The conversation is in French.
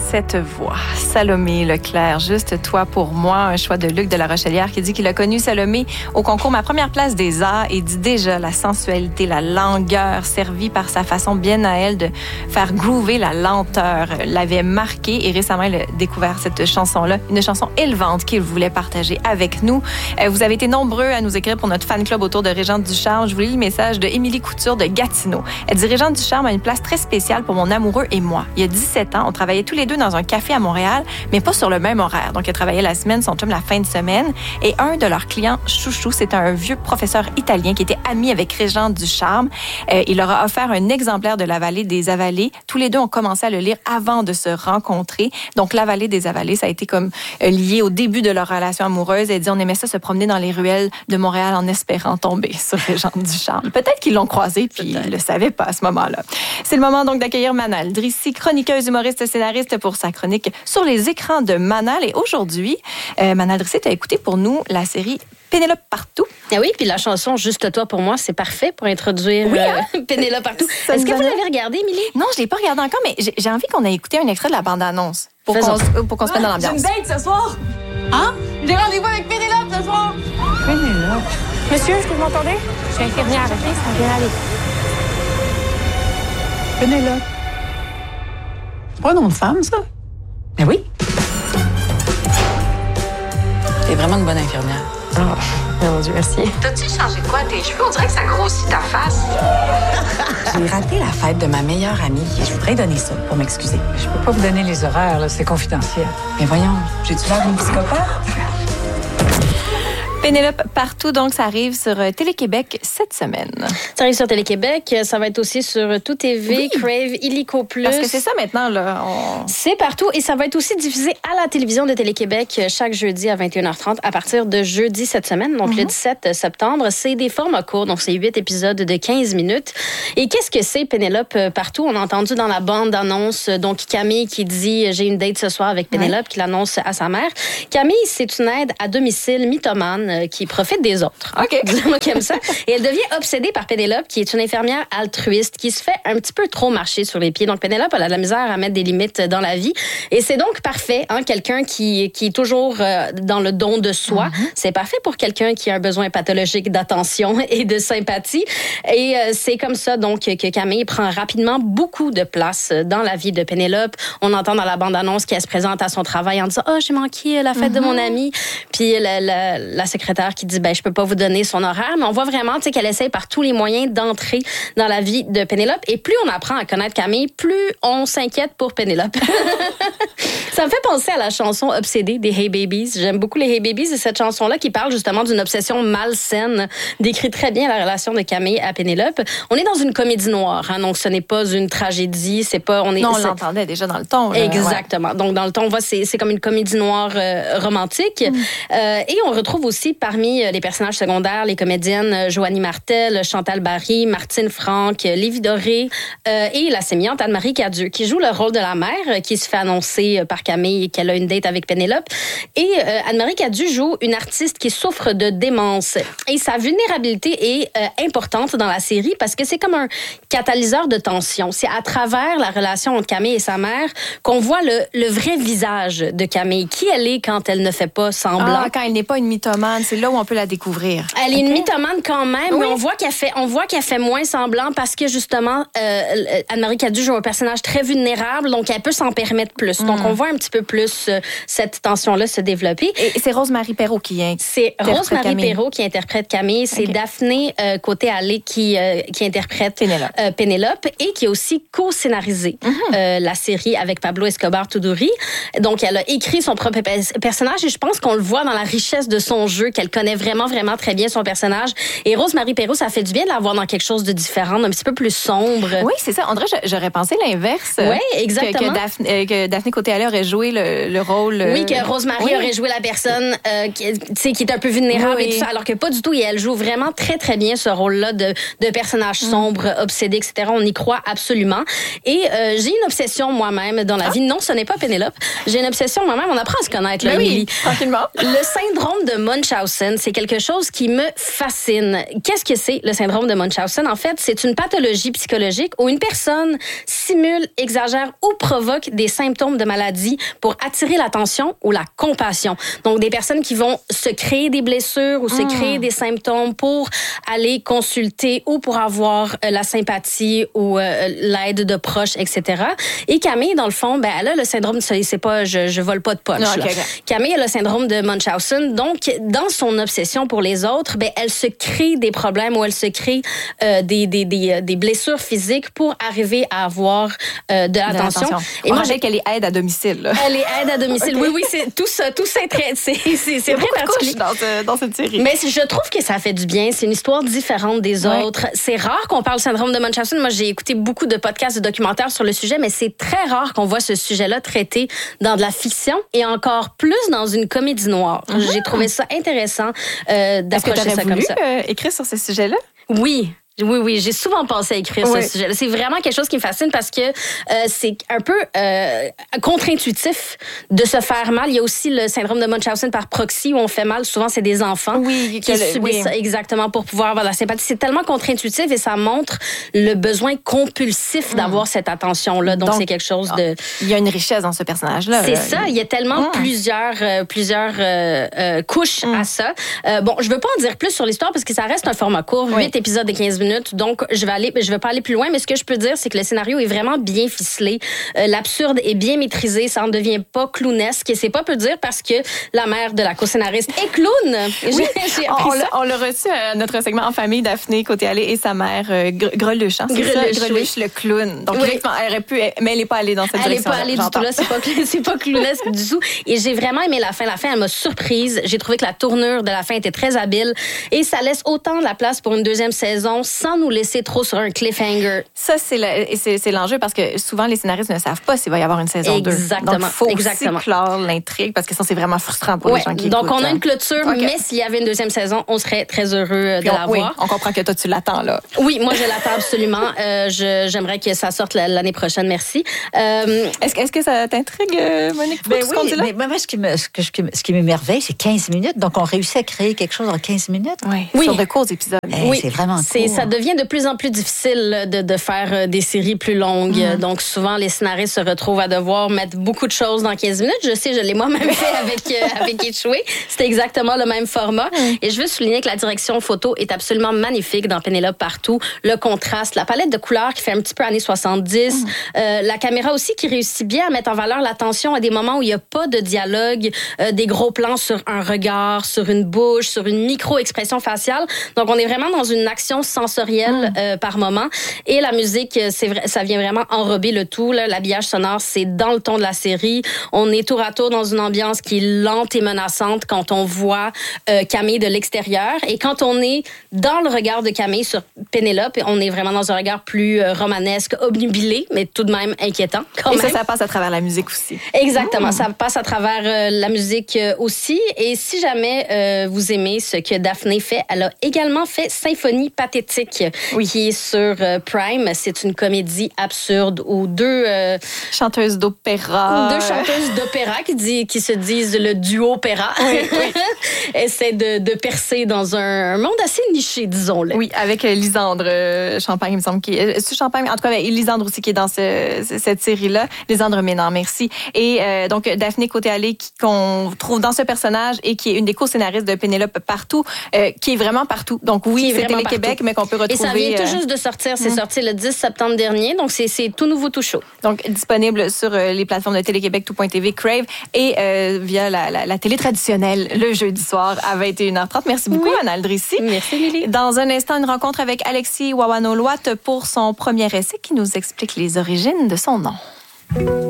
cette voix. Salomé Leclerc, juste toi pour moi, un choix de Luc de la Rochelière qui dit qu'il a connu Salomé au concours Ma première place des arts et dit déjà la sensualité, la langueur servie par sa façon bien à elle de faire groover la lenteur l'avait marqué et récemment elle a découvert cette chanson-là, une chanson élevante qu'il voulait partager avec nous. Vous avez été nombreux à nous écrire pour notre fan club autour de Régente Ducharme. Je vous lis le message de Émilie Couture de Gatineau. Elle dit Régente Ducharme a une place très spéciale pour mon amoureux et moi. Il y a 17 ans, on travaillait tous les deux dans un café à Montréal, mais pas sur le même horaire. Donc, elle travaillait la semaine, son chum la fin de semaine. Et un de leurs clients chouchou, c'est un vieux professeur italien qui était ami avec Régente Ducharme. Il leur a offert un exemplaire de La Vallée des Avalées. Tous les deux ont commencé à le lire avant de se rencontrer. Donc, La Vallée des Avalées, ça a été comme lié au début de leur relation amoureuse. Elle dit, on aimait ça se promener dans les ruelles de Montréal en espérant tomber sur Régente Ducharme. Peut-être qu'ils l'ont croisé puis ils le savaient pas à ce moment-là. C'est le moment donc d'accueillir Manal Drissi, chroniqueuse, humoriste, scénariste pour sa chronique sur les écrans de Manal. Et aujourd'hui, Manal Drissi, tu as écouté pour nous la série Pénélope Partout. Ah oui, puis la chanson Juste toi pour moi, c'est parfait pour introduire Pénélope Partout. Est-ce que vous l'avez regardé, Émilie? Non, je l'ai pas regardé encore, mais j'ai envie qu'on ait écouté un extrait de la bande-annonce pour qu'on se mette dans l'ambiance. J'ai une date ce soir. Hein? J'ai rendez-vous avec Pénélope ce soir. Pénélope? Monsieur, est-ce que vous m'entendez? Je suis infirmière, OK? Ça vient aller. Pénélope. C'est pas un nom de femme, ça? Ben oui. T'es vraiment une bonne infirmière. Oh, mon Dieu, merci. T'as-tu changé quoi tes cheveux? On dirait que ça grossit ta face. J'ai raté la fête de ma meilleure amie et je voudrais donner ça pour m'excuser. Je peux pas vous donner les horaires, là, c'est confidentiel. Mais voyons, j'ai-tu l'air d'une psychopathe? Pénélope Partout, donc ça arrive sur Télé-Québec cette semaine. Ça arrive sur Télé-Québec, ça va être aussi sur Tout TV, oui. Crave, Illico+. Parce que c'est ça maintenant, là. C'est partout et ça va être aussi diffusé à la télévision de Télé-Québec chaque jeudi à 21h30 à partir de jeudi cette semaine, donc le 17 septembre. C'est des formats courts, donc c'est 8 épisodes de 15 minutes. Et qu'est-ce que c'est Pénélope Partout? On a entendu dans la bande-annonce, donc Camille qui dit « J'ai une date ce soir avec Pénélope », qui l'annonce à sa mère. Camille, c'est une aide à domicile mythomane qui profite des autres. OK. Disons comme ça. Et elle devient obsédée par Pénélope, qui est une infirmière altruiste, qui se fait un petit peu trop marcher sur les pieds. Donc, Pénélope, elle a de la misère à mettre des limites dans la vie. Et c'est donc parfait, hein, quelqu'un qui est toujours dans le don de soi. C'est parfait pour quelqu'un qui a un besoin pathologique d'attention et de sympathie. Et c'est comme ça, donc, que Camille prend rapidement beaucoup de place dans la vie de Pénélope. On entend dans la bande-annonce qu'elle se présente à son travail en disant « Oh, j'ai manqué la fête de mon ami. » Puis la secrétaire qui dit « Ben, je peux pas vous donner son horaire. » Mais on voit vraiment, tu sais, qu'elle essaye par tous les moyens d'entrer dans la vie de Pénélope. Et plus on apprend à connaître Camille, plus on s'inquiète pour Pénélope. Ça me fait penser à la chanson Obsédée des Hey Babies. J'aime beaucoup les Hey Babies et cette chanson-là qui parle justement d'une obsession malsaine décrit très bien la relation de Camille à Pénélope. On est dans une comédie noire, hein, donc ce n'est pas une tragédie, c'est pas... On l'entendait déjà dans le ton. Là, exactement. Ouais. Donc dans le ton, on voit c'est comme une comédie noire romantique. Et on retrouve aussi parmi les personnages secondaires les comédiennes Joanie Martel, Chantal Barry, Martine Franck, Lévi Doré et la sémillante Anne-Marie Cadieux qui joue le rôle de la mère qui se fait annoncer par Camille qu'elle a une date avec Pénélope. Et Anne-Marie Cadieux joue une artiste qui souffre de démence. Et sa vulnérabilité est importante dans la série parce que c'est comme un catalyseur de tension. C'est à travers la relation entre Camille et sa mère qu'on voit le vrai visage de Camille. Qui elle est quand elle ne fait pas semblant. Quand elle n'est pas une mythomane, c'est là où on peut la découvrir. Elle est une mythomane quand même, mais on voit qu'elle fait moins semblant parce que justement, Anne-Marie Cadieux joue un personnage très vulnérable, donc elle peut s'en permettre plus. Donc on voit un petit peu plus cette tension-là se développer. Et c'est Rose-Marie Perrault qui interprète C'est Rose-Marie Perrault qui interprète Camille. C'est Daphné Côté-Allé qui interprète Pénélope et qui a aussi co-scénarisé la série avec Pablo Escobar Tuduri. Donc elle a écrit son propre personnage et je pense qu'on le voit dans la richesse de son jeu, qu'elle connaît vraiment, vraiment très bien son personnage. Et Rose-Marie Perrault, ça fait du bien de la voir dans quelque chose de différent, un petit peu plus sombre. Oui, c'est ça. On dirait j'aurais pensé l'inverse. Oui, exactement. Que Daphné Côté-Allé aurait joué le rôle... Oui, que Rose-Marie aurait joué la personne qui est un peu vulnérable et tout ça, alors que pas du tout. Et elle joue vraiment très, très bien ce rôle-là de personnage sombre, obsédé, etc. On y croit absolument. Et j'ai une obsession moi-même dans la vie. Non, ce n'est pas Pénélope. J'ai une obsession moi-même. On apprend à se connaître, là, oui, tranquillement. Le syndrome de Munchausen. Munchausen, c'est quelque chose qui me fascine. Qu'est-ce que c'est le syndrome de Munchausen? En fait, c'est une pathologie psychologique où une personne simule, exagère ou provoque des symptômes de maladie pour attirer l'attention ou la compassion. Donc, des personnes qui vont se créer des blessures ou se créer des symptômes pour aller consulter ou pour avoir la sympathie ou l'aide de proches, etc. Et Camille, dans le fond, ben, elle a le syndrome, c'est pas, je vole pas de poche. Non, okay. Camille a le syndrome de Munchausen. Donc, dans son obsession pour les autres, ben, elle se crée des problèmes ou elle se crée des blessures physiques pour arriver à avoir de l'attention. Et moi, j'ai qu'elle est aide à domicile. Là. Elle est aide à domicile. Okay. Oui, c'est tout ça, c'est très particulier dans cette série. Mais je trouve que ça fait du bien. C'est une histoire différente des autres. C'est rare qu'on parle syndrome de Munchausen. Moi, j'ai écouté beaucoup de podcasts et documentaires sur le sujet, mais c'est très rare qu'on voit ce sujet-là traité dans de la fiction et encore plus dans une comédie noire. J'ai trouvé ça intéressant d'approcher ça comme ça. Écrire sur ce sujet-là? Oui, j'ai souvent pensé à écrire ce sujet-là. C'est vraiment quelque chose qui me fascine parce que c'est un peu contre-intuitif de se faire mal. Il y a aussi le syndrome de Munchausen par proxy où on fait mal. Souvent, c'est des enfants qui subissent ça exactement pour pouvoir avoir de la sympathie. C'est tellement contre-intuitif et ça montre le besoin compulsif d'avoir cette attention-là. Donc, c'est quelque chose de... Il y a une richesse dans ce personnage-là. C'est ça. Il y a tellement plusieurs couches à ça. Bon, je veux pas en dire plus sur l'histoire parce que ça reste un format court, 8 épisodes de 15 minutes. Donc, je vais pas aller plus loin, mais ce que je peux dire, c'est que le scénario est vraiment bien ficelé. L'absurde est bien maîtrisé. Ça ne devient pas clownesque. Et c'est pas peu dire parce que la mère de la co-scénariste est clown. Oui. On l'a reçu à notre segment en famille, Daphné Côté-Allée et sa mère, Greluche. Hein, Greluche, le clown. Donc, elle aurait pu, mais elle n'est pas allée dans cette direction. Elle n'est pas allée du tout là. C'est pas clownesque du tout. Et j'ai vraiment aimé la fin. La fin, elle m'a surprise. J'ai trouvé que la tournure de la fin était très habile. Et ça laisse autant de la place pour une deuxième saison sans nous laisser trop sur un cliffhanger. Ça, c'est l'enjeu parce que souvent, les scénaristes ne savent pas s'il va y avoir une saison 2. Exactement. Donc, il faut aussi clore l'intrigue parce que sinon, c'est vraiment frustrant pour les gens qui écoutent. Donc, on a une clôture, mais s'il y avait une deuxième saison, on serait très heureux de la voir. On comprend que toi, tu l'attends, là. Oui, moi, je l'attends absolument. J'aimerais que ça sorte l'année prochaine. Merci. Est-ce que ça t'intrigue, Monique? Mais moi, ce qui m'émerveille, c'est 15 minutes. Donc, on réussit à créer quelque chose en 15 minutes. Oui. Sur de courts épisodes. C'est vraiment court. Ça devient de plus en plus difficile de faire des séries plus longues. Donc, souvent, les scénaristes se retrouvent à devoir mettre beaucoup de choses dans 15 minutes. Je sais, je l'ai moi-même fait avec Échoué. C'était exactement le même format. Et je veux souligner que la direction photo est absolument magnifique dans Pénélope Partout. Le contraste, la palette de couleurs qui fait un petit peu années 70. La caméra aussi qui réussit bien à mettre en valeur l'attention à des moments où il n'y a pas de dialogue, des gros plans sur un regard, sur une bouche, sur une micro-expression faciale. Donc, on est vraiment dans une action sensorielle par moment. Et la musique, c'est vrai, ça vient vraiment enrober le tout. Là. L'habillage sonore, c'est dans le ton de la série. On est tour à tour dans une ambiance qui est lente et menaçante quand on voit Camille de l'extérieur. Et quand on est dans le regard de Camille sur Pénélope, on est vraiment dans un regard plus romanesque, obnubilé, mais tout de même inquiétant. Et ça passe à travers la musique aussi. Exactement, ça passe à travers la musique aussi. Et si jamais vous aimez ce que Daphné fait, elle a également fait Symphonie pathétique, qui est sur Prime. C'est une comédie absurde où deux chanteuses d'opéra qui se disent le duo opéra essaient de percer dans un monde assez niché, disons-le. Oui, avec Lisandre Champagne, il me semble, c'est Champagne, en tout cas, Lisandre aussi qui est dans cette série-là. Lisandre Ménard, merci. Et donc, Daphné Côté-Allée qu'on trouve dans ce personnage et qui est une des co-scénaristes de Pénélope Partout, qui est vraiment partout. Donc oui, c'est Télé-Québec, mais qu'on peut retrouver... Et ça vient tout juste de sortir. C'est sorti le 10 septembre dernier. Donc, c'est tout nouveau, tout chaud. Donc, disponible sur les plateformes de Télé-Québec, tout.tv, Crave et via la télé traditionnelle le jeudi soir à 21h30. Merci beaucoup, Anna Aldrissi. Merci, Lily. Dans un instant, une rencontre avec Alexis Wawanoluat pour son premier essai qui nous explique les origines de son nom.